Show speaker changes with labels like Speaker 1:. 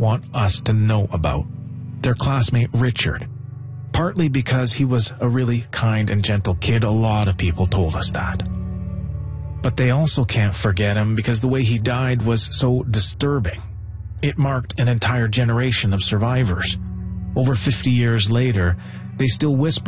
Speaker 1: want us to know about, their classmate Richard. Partly because he was a really kind and gentle kid, a lot of people told us that. But they also can't forget him because the way he died was so disturbing. It marked an entire generation of survivors. Over 50 years later, they still whisper